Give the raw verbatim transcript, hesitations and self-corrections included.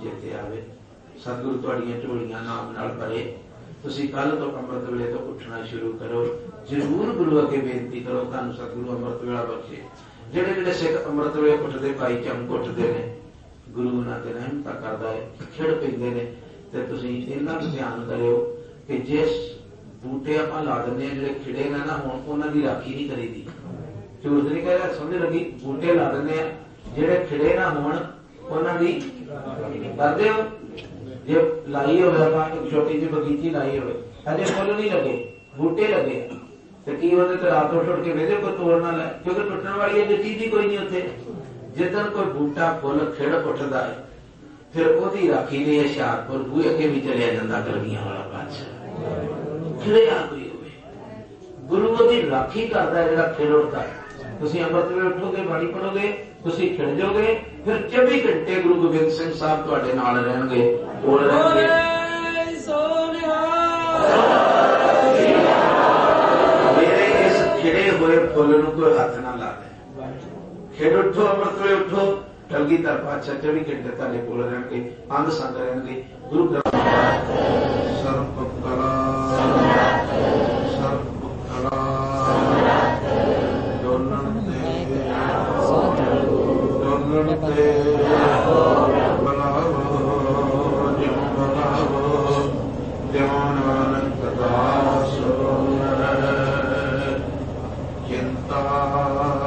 चेते आवे। सतगुरु तुहाड़ियां झोलियां नाम नाल भरे। तुसीं कल तो अमृत वेले तो उठना शुरू करो। जरूर गुरु अगे बेनती करो, तुहानूं सतगुरु अमृत वेला बख्शे। जिहड़े जिहड़े सिख अमृत वेले उठदे भाई चमक उठदे ने, गुरु उन्हां ते रहमत करदा है, खिड़ पैंदे ने। ते तुसीं इन्हां नूं ध्यान करियो कि जिस बूटे आपां ला दिंदे जिहड़े खिड़े ने ना होण, उन्हां दी राखी नहीं करीदी। झूठ नहीं कह रहा, समझ लगी। बूटे ला दिंदे आ, जिहड़े खिड़े ना होण उन्हां दी करदे हो। जे लाई हो छोटी जी बगीची लाई हो, अजे फुल नहीं लगे, बूटे लगे, तो की वो रात उठ उठ के वेदे कोई तोड़ना लै, क्योंकि टुटने वाली है चीज ही कोई नहीं उत्थे। जिदन कोई बूटा फुल खिड़ उठता है, फिर ओदी राखी ने हुशियारपुर बूहे अगे भी चलिया जाता गलगियां वाला बादशाह। खिड़िया कोई होवे, गुरु ओदी राखी करता है जिहड़ा खिड़ उठता है। तुसीं अमृत वेले उठोगे, बाणी पढ़ोगे, तुसीं खिड़ जाओगे, फिर चौबीस घंटे गुरु गोबिंद सिंह साहब तुहाडे नाल रहणगे, कोल रहणगे। मेरे इस खिड़े हुए फुल नूं कोई हथ ना ला दे। खिड़ उठो, अमृत वेले उठो, कलगीधर पातशाह चौबीस घंटे तुहाडे कोल रहणगे, अंग संग रहणगे। गुरु ग्रंथ सर्व कला सर्व कला डोलन ते डोलन ते बनावो जिम बनावो ज्ञान अनंत दास चिंता